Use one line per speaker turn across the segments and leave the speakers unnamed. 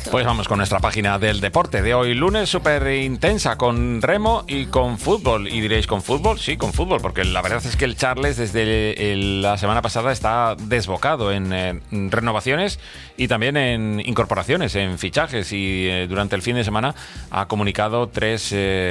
Pues vamos con nuestra página del deporte de hoy, lunes súper intensa con remo y con fútbol. Y diréis, ¿con fútbol? Sí, con fútbol, porque la verdad es que el Charles desde la semana pasada está desbocado en renovaciones y también en incorporaciones, en fichajes. Y durante el fin de semana ha comunicado dos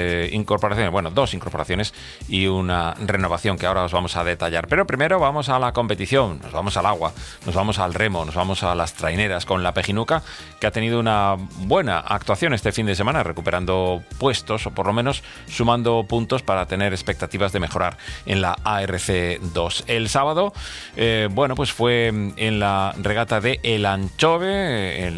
incorporaciones y una renovación que ahora os vamos a detallar. Pero primero vamos a la competición, nos vamos al agua, nos vamos al remo, nos vamos a las traineras con la Pejinuca, que ha tenido una buena actuación este fin de semana, recuperando puestos o por lo menos sumando puntos para tener expectativas de mejorar en la ARC2. El sábado, pues fue en la regata de El Anchove,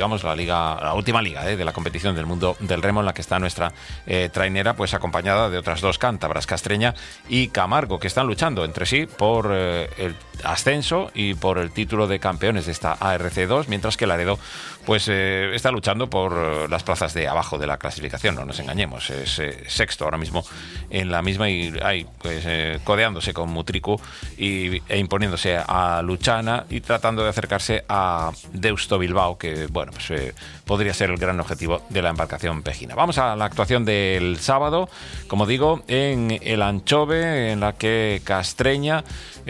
la última liga de la competición del mundo del remo, en la que está nuestra trainera, pues acompañada de otras dos cántabras, Castreña y Camargo, que están luchando entre sí por el ascenso y por el título de campeones de esta ARC2, mientras que Laredo pues está luchando por las plazas de abajo de la clasificación, no nos engañemos, es sexto ahora mismo en la misma y codeándose con Mutriku e imponiéndose a Luchana y tratando de acercarse a Deusto Bilbao, que podría ser el gran objetivo de la embarcación pejina. Vamos a la actuación del sábado, como digo, en El Anchove, en la que Castreña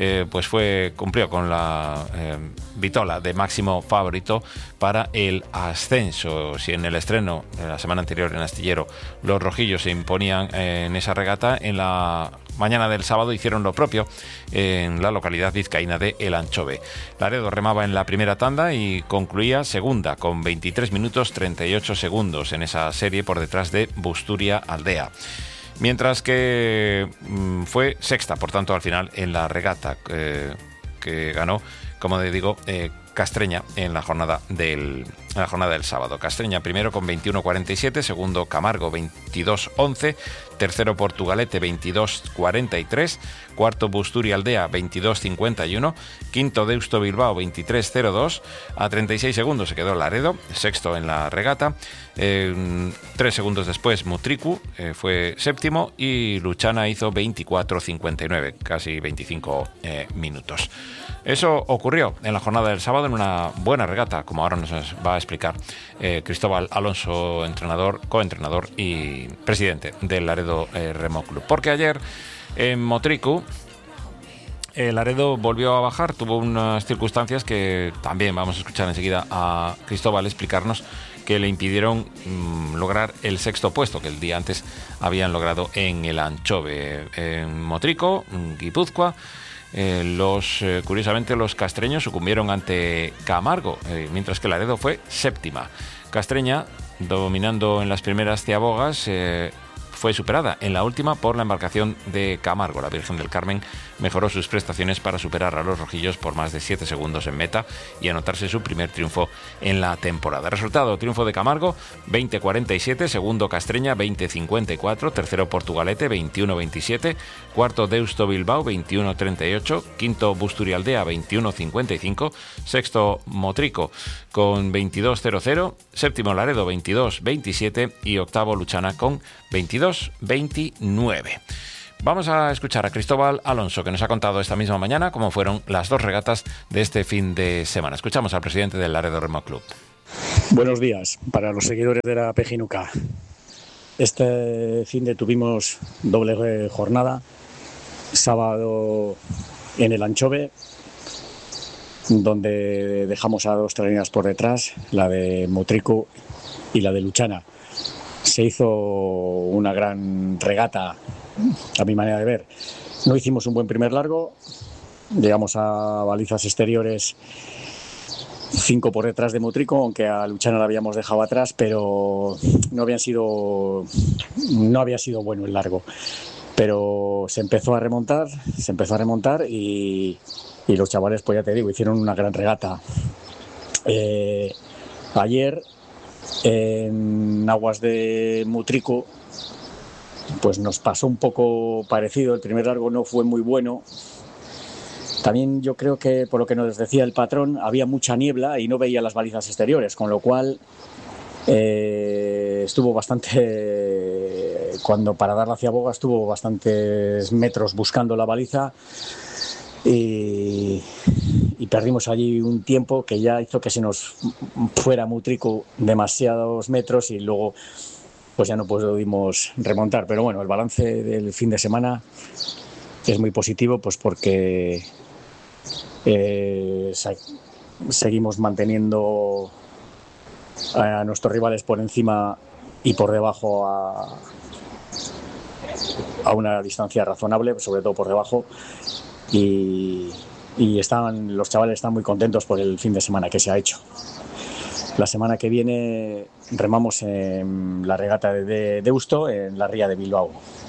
cumplió con la vitola de máximo favorito para el ascenso. Si en el estreno la semana anterior en Astillero los rojillos se imponían en esa regata, en la mañana del sábado hicieron lo propio en la localidad vizcaína de El Anchove. Laredo remaba en la primera tanda y concluía segunda con 23 minutos 38 segundos en esa serie, por detrás de Busturia Aldea. Mientras que fue sexta, por tanto, al final en la regata que ganó, como digo, Castreña en la jornada del sábado. Castreña primero con 21.47, segundo Camargo 22.11, tercero Portugalete 22.43, cuarto Busturia Aldea 22.51, quinto Deusto Bilbao 23.02, a 36 segundos se quedó Laredo, sexto en la regata, 3 segundos después Mutriku fue séptimo y Luchana hizo 24.59, casi 25 minutos. Eso ocurrió en la jornada del sábado en una buena regata, como ahora nos va a explicar Cristóbal Alonso, coentrenador y presidente del Laredo Remo Club. Porque ayer en Motriku Laredo volvió a bajar, tuvo unas circunstancias que también vamos a escuchar enseguida a Cristóbal explicarnos, que le impidieron lograr el sexto puesto que el día antes habían logrado en El Anchove. En Motrico, Guipúzcoa, curiosamente los castreños sucumbieron ante Camargo, mientras que Laredo fue séptima. Castreña, dominando en las primeras ciabogas, fue superada en la última por la embarcación de Camargo. La Virgen del Carmen mejoró sus prestaciones para superar a los rojillos por más de 7 segundos en meta y anotarse su primer triunfo en la temporada. Resultado: triunfo de Camargo 20.47, segundo Castreña 20.54, tercero Portugalete 21.27, cuarto Deusto Bilbao 21.38, quinto Busturialdea 21.55, sexto Motrico con 22.00, séptimo Laredo 22.27 y octavo Luchana con 22.29. Vamos a escuchar a Cristóbal Alonso, que nos ha contado esta misma mañana cómo fueron las dos regatas de este fin de semana. Escuchamos al presidente del Laredo Remo Club.
Buenos días para los seguidores de la Pejinuca. Este fin de tuvimos doble jornada. Sábado en El Anchove, donde dejamos a dos traineras por detrás, la de Motrico y la de Luchana. Se hizo una gran regata, a mi manera de ver. No hicimos un buen primer largo, llegamos a balizas exteriores 5 por detrás de Motrico, aunque a Luchana la habíamos dejado atrás, pero no había sido bueno el largo. Pero se empezó a remontar y los chavales, pues ya te digo, hicieron una gran regata. Ayer en aguas de Mutrico pues nos pasó un poco parecido. El primer largo no fue muy bueno. También yo creo que, por lo que nos decía el patrón, había mucha niebla y no veía las balizas exteriores, con lo cual estuvo bastante, cuando para dar la ciaboga estuvo bastantes metros buscando la baliza y y perdimos allí un tiempo que ya hizo que se nos fuera Mutriku demasiados metros y luego pues ya no pudimos remontar. Pero bueno, el balance del fin de semana es muy positivo, pues porque seguimos manteniendo a nuestros rivales por encima y por debajo a una distancia razonable, sobre todo por debajo, y los chavales están muy contentos por el fin de semana que se ha hecho. La semana que viene remamos en la regata de Deusto, en la ría de Bilbao.